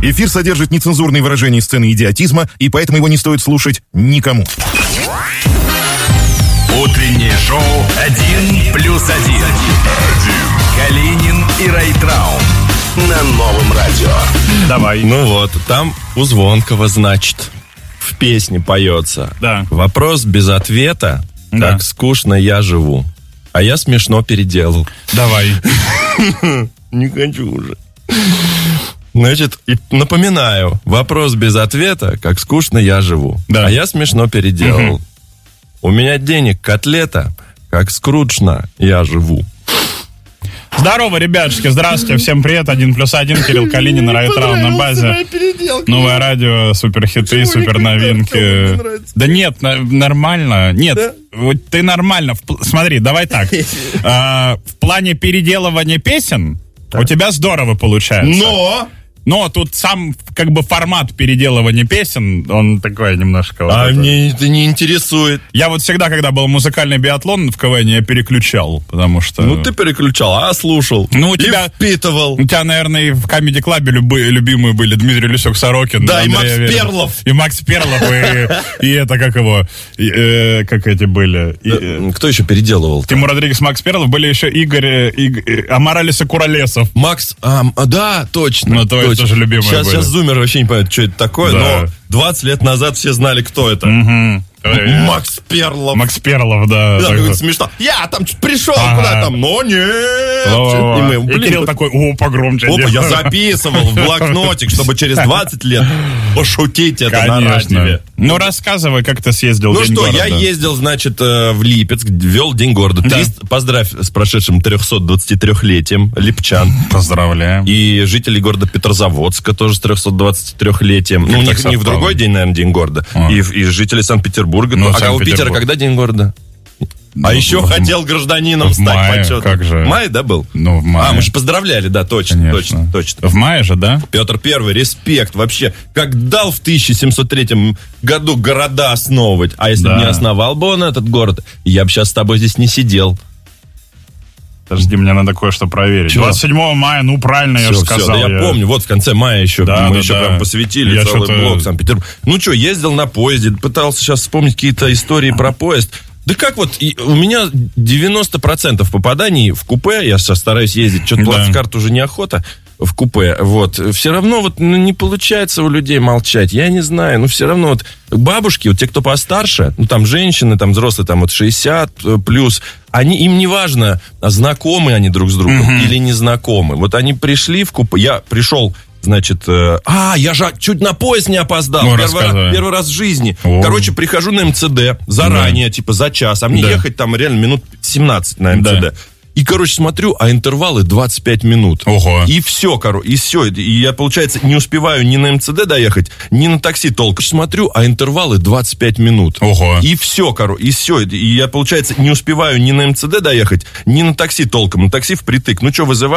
Эфир содержит нецензурные выражения, сцены идиотизма, и поэтому его не стоит слушать никому. Утреннее шоу «1+1». Калинин и Райтрау на Новом радио. Давай. Ну вот, там у Звонкого, значит, в песне поется. Да. Вопрос без ответа, Да. как скучно я живу. А я смешно переделал. Давай. Не хочу уже. Значит, и напоминаю, вопрос без ответа, как скучно я живу. Да. А я смешно переделал. У меня денег котлета, как скучно я живу. Здорово, ребятушки, здравствуйте, всем привет, 1+1, Кирилл Калинин, Райтрау на базе. Новое радио, суперхиты, суперновинки. Да нет, нормально. Нет, вот ты нормально. Смотри, давай так. В плане переделывания песен у тебя здорово получается. Но тут сам, как бы, формат переделывания песен, он такой немножко... А мне это не интересует. Я вот всегда, когда был музыкальный биатлон в КВН, я переключал, потому что... Ну, ты переключал, а слушал. Ну, у и тебя... впитывал. У тебя, наверное, и в Comedy Club любимые были Дмитрий Люсюк-Сорокин. Да, и Андрей Макс Аверин. Перлов. И Макс Перлов, и это, как его... Как эти были? Кто еще переделывал? Тимур Родригес, Макс Перлов. Были еще Игорь Амаралис и Куролесов. Макс, да, точно. Ну, твои тоже любимые были. Сейчас зумеры вообще не понимают, что это такое, Да. но 20 лет назад все знали, кто это. Макс Перлов. Макс Перлов, да. Да, такой. говорит, смешно. Я там пришел Ага. куда там, но нет. Во-во-во. И мы, И блин, Кирилл такой, погромче. опа, делай. я записывал в блокнотик, чтобы через 20 лет пошутить это на Конечно. радио. Ну, рассказывай, как ты съездил в Ну День что, города. я ездил, значит, в Липецк, вел День города. Да. Поздравь с прошедшим 323-летием липчан. Поздравляем. И жителей города Петрозаводска тоже с 323-летием. Ну, у так них не в совпало. другой день, наверное, День города. А. И жителей Санкт-Петербурга. Ну, А у Питера Санкт-Петербург. когда День города? Ну, А еще в- хотел гражданином в стать мае, почетным. как же? В мае, да, был? Ну, в мае. А, мы же поздравляли, да, точно, Конечно. точно. В мае же, да? Петр Первый, респект вообще. Как дал в 1703 году города основывать. А если Да. бы не основал бы он этот город, я бы сейчас с тобой здесь не сидел. Подожди, мне надо кое-что проверить. Чего? 27 мая, ну правильно, я же Все, сказал. да я помню, вот в конце мая еще, Да, мы да, еще да. прям посвятили Я целый что-то- блок Санкт-Петербург. Ну что, ездил на поезде, пытался сейчас вспомнить какие-то истории про поезд. Да как вот, у меня 90% попаданий в купе, я сейчас стараюсь ездить, что-то Да. плацкарт уже неохота в купе, вот. Все равно вот не получается у людей молчать, я не знаю, но все равно вот бабушки, вот те, кто постарше, ну там женщины, там взрослые, там вот 60 плюс, им не важно, знакомы они друг с другом или не знакомы. Вот они пришли в купе, я пришел, значит, я же чуть на поезд не опоздал. Ну, Первый раз в жизни. О. Короче, прихожу на МЦД заранее, типа за час, а мне Да. ехать там реально минут 17 на МЦД. Да. И, короче, смотрю, а интервалы 25 минут. Ого. И все, и все. И я, получается, не успеваю ни на МЦД доехать, ни на такси толком. Смотрю, а интервалы 25 минут. Ого. И все, и все. И я, получается, не успеваю ни на МЦД доехать, ни на такси толком. На такси впритык. Ну что, вызываю?